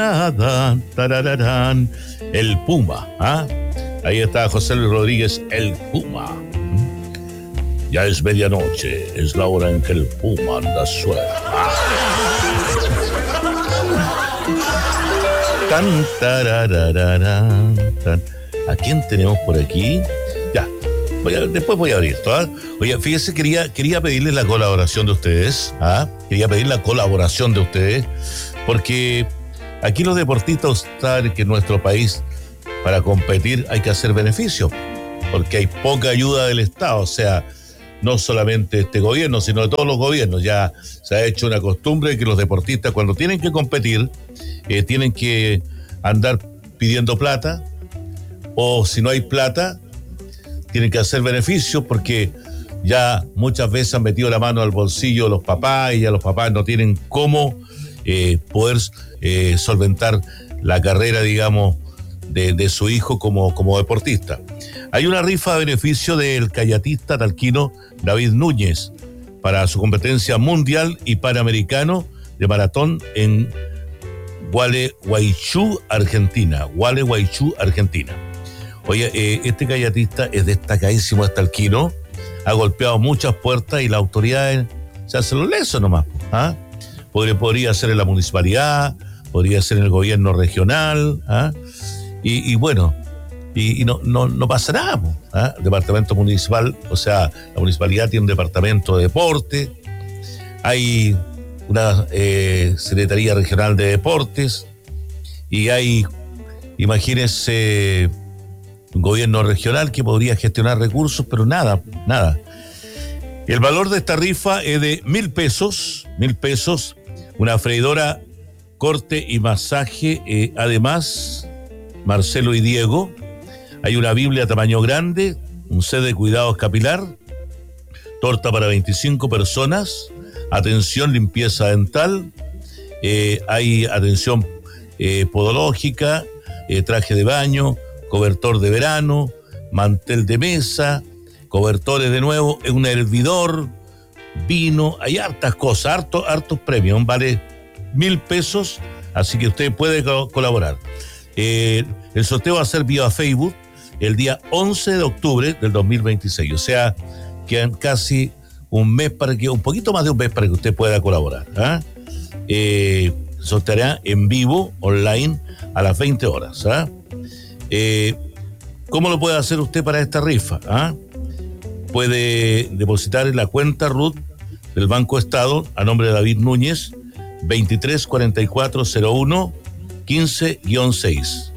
Tarararán, el Puma, ¿ah? Ahí está José Luis Rodríguez, el Puma. Ya es medianoche, es la hora en que el Puma anda suelto. Tan, tarararán, tan. ¿A quién tenemos por aquí? Ya, después voy a abrir esto, ¿ah? Oye, fíjese, quería pedirles la colaboración de ustedes, ¿ah? Quería pedir la colaboración de ustedes, porque aquí los deportistas saben que en nuestro país, para competir, hay que hacer beneficios, porque hay poca ayuda del Estado, o sea, no solamente este gobierno, sino de todos los gobiernos. Ya se ha hecho una costumbre que los deportistas, cuando tienen que competir, tienen que andar pidiendo plata, o si no hay plata, tienen que hacer beneficios, porque ya muchas veces han metido la mano al bolsillo los papás, y ya los papás no tienen cómo poder solventar la carrera, digamos, de su hijo como deportista. Hay una rifa de beneficio del kayatista talquino David Núñez para su competencia mundial y panamericano de maratón en Gualeguaychú, Argentina. Oye, este kayatista es destacadísimo, es talquino, ha golpeado muchas puertas y las autoridades se hacen los lesos nomás, ¿ah? Podría ser en la municipalidad, podría ser en el gobierno regional, ¿ah? Y bueno, y no pasa nada, ¿ah? Departamento municipal, o sea, la municipalidad tiene un departamento de deporte, hay una Secretaría Regional de Deportes, y hay, imagínense, un gobierno regional que podría gestionar recursos, pero nada. El valor de esta rifa es de 1,000 pesos, una freidora, corte y masaje, además, Marcelo y Diego. Hay una Biblia tamaño grande, un set de cuidados capilar, torta para 25 personas, atención limpieza dental, hay atención podológica, traje de baño, cobertor de verano, mantel de mesa, cobertores de nuevo, un hervidor, vino, hay hartas cosas, hartos premios, vale 1,000 pesos, así que usted puede colaborar. El sorteo va a ser vía Facebook el día 11 de octubre del 2026, o sea, quedan casi un poquito más de un mes para que usted pueda colaborar, ¿ah? Sorteará en vivo, online, a las 20 horas, ¿ah? ¿Cómo lo puede hacer usted para esta rifa? ¿Ah? Puede depositar en la cuenta RUT del Banco Estado a nombre de David Núñez, 234401 15-6.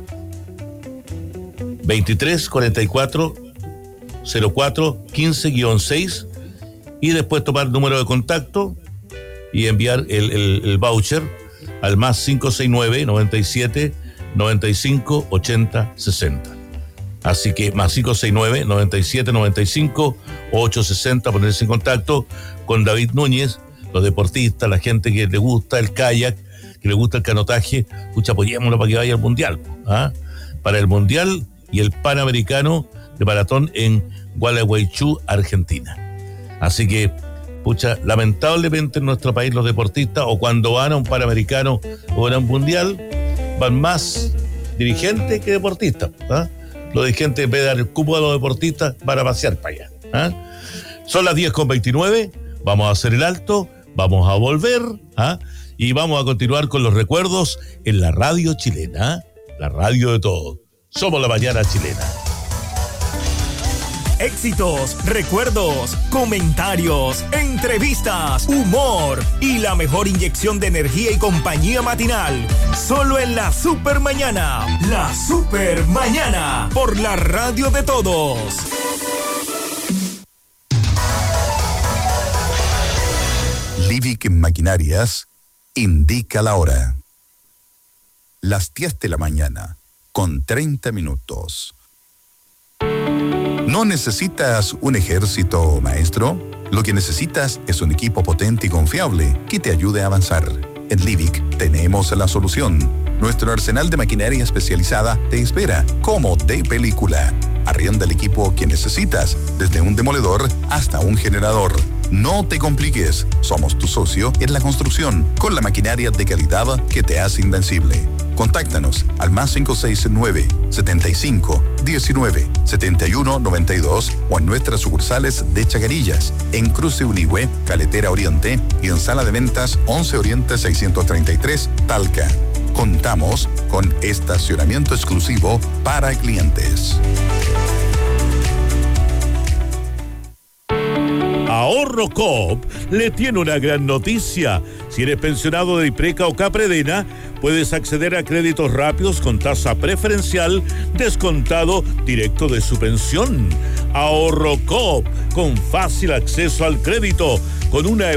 234404 15-6, y después tomar el número de contacto y enviar el voucher al más 569 97 95 80 60. Así que más 569 97 95 860, ponerse en contacto con David Núñez, los deportistas, la gente que le gusta el kayak, que le gusta el canotaje. Pucha, apoyémoslo para que vaya al mundial, ¿ah? Para el mundial y el panamericano de maratón en Gualeguaychú, Argentina. Así que, pucha, lamentablemente en nuestro país los deportistas, o cuando van a un panamericano o a un mundial, van más dirigentes que deportistas, ¿ah? Los dirigentes, en vez de dar el cupo a los deportistas, van a pasear para allá, ¿ah? Son las 10:29, vamos a hacer el alto, vamos a volver, ¿ah? Y vamos a continuar con los recuerdos en la radio chilena, la radio de todos. Somos la mañana chilena. Éxitos, recuerdos, comentarios, entrevistas, humor y la mejor inyección de energía y compañía matinal. Solo en la Super Mañana. La Super Mañana. Por la radio de todos. Livik Maquinarias indica la hora. Las 10 de la mañana, con 30 minutos. ¿No necesitas un ejército, maestro? Lo que necesitas es un equipo potente y confiable que te ayude a avanzar. En Livik tenemos la solución. Nuestro arsenal de maquinaria especializada te espera, como de película. Arrienda el equipo que necesitas, desde un demoledor hasta un generador. No te compliques, somos tu socio en la construcción, con la maquinaria de calidad que te hace invencible. Contáctanos al más 569-75-19-71-92 o en nuestras sucursales de Chacarillas, en Cruce Unigüe, Caletera Oriente y en Sala de Ventas 11 Oriente 633, Talca. Contamos con estacionamiento exclusivo para clientes. Ahorro Coop le tiene una gran noticia. Si eres pensionado de IPRECA o Capredena, puedes acceder a créditos rápidos con tasa preferencial descontado directo de su pensión. Ahorro Coop, con fácil acceso al crédito, con una